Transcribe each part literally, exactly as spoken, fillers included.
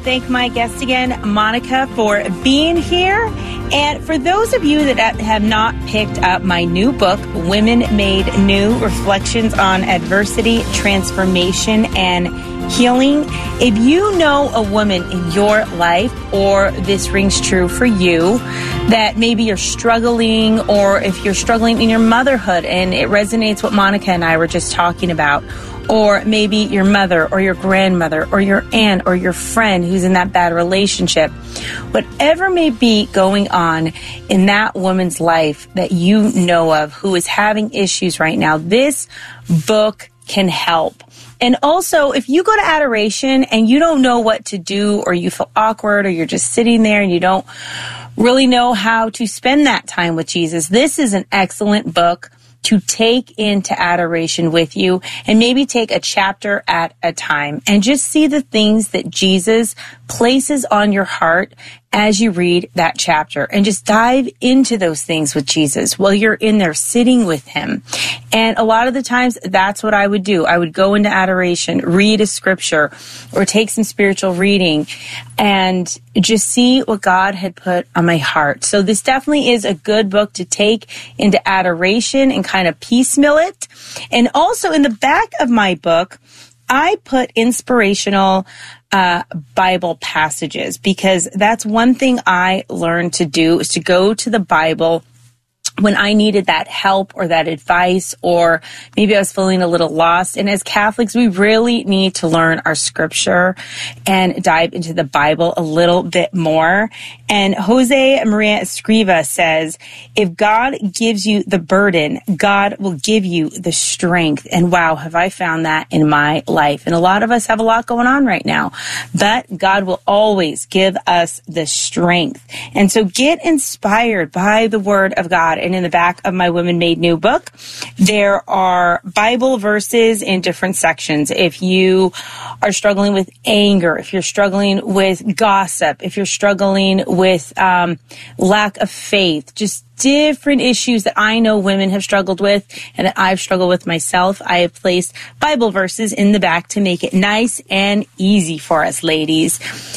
thank my guest again, Monica, for being here. And for those of you that have not picked up my new book, Women Made New, Reflections on Adversity, Transformation, and Healing, if you know a woman in your life, or this rings true for you, that maybe you're struggling, or if you're struggling in your motherhood and it resonates what Monica and I were just talking about, or maybe your mother or your grandmother or your aunt or your friend who's in that bad relationship, whatever may be going on in that woman's life that you know of who is having issues right now, this book can help. And also, if you go to Adoration and you don't know what to do, or you feel awkward, or you're just sitting there and you don't really know how to spend that time with Jesus, this is an excellent book to take into Adoration with you, and maybe take a chapter at a time and just see the things that Jesus places on your heart as you read that chapter, and just dive into those things with Jesus while you're in there sitting with him. And a lot of the times that's what I would do. I would go into Adoration, read a scripture, or take some spiritual reading and just see what God had put on my heart. So this definitely is a good book to take into Adoration and kind of piecemeal it. And also in the back of my book, I put inspirational uh, Bible passages, because that's one thing I learned to do, is to go to the Bible when I needed that help or that advice, or maybe I was feeling a little lost. And as Catholics, we really need to learn our scripture and dive into the Bible a little bit more. And Jose Maria Escriva says, if God gives you the burden, God will give you the strength. And wow, have I found that in my life. And a lot of us have a lot going on right now, but God will always give us the strength. And so get inspired by the Word of God. And in the back of my Women Made New book, there are Bible verses in different sections. If you are struggling with anger, if you're struggling with gossip, if you're struggling with um, lack of faith, just different issues that I know women have struggled with and that I've struggled with myself, I have placed Bible verses in the back to make it nice and easy for us ladies.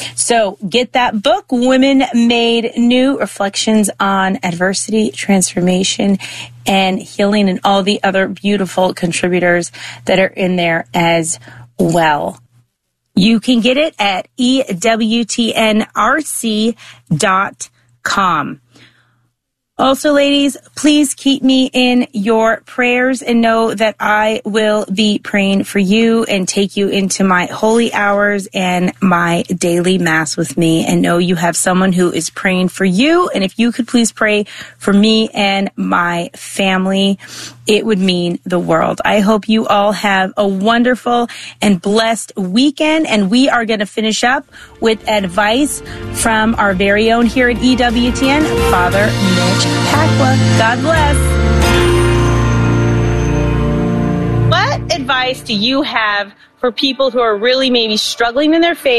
So get that book, Women Made New, Reflections on Adversity, Transformation, and Healing, and all the other beautiful contributors that are in there as well. You can get it at E W T N R C dot com. Also, ladies, please keep me in your prayers, and know that I will be praying for you and take you into my holy hours and my daily mass with me, and know you have someone who is praying for you. And if you could please pray for me and my family, it would mean the world. I hope you all have a wonderful and blessed weekend, and we are going to finish up with advice from our very own here at E W T N, Father Mitch Pacwa. God bless. What advice do you have for people who are really maybe struggling in their faith?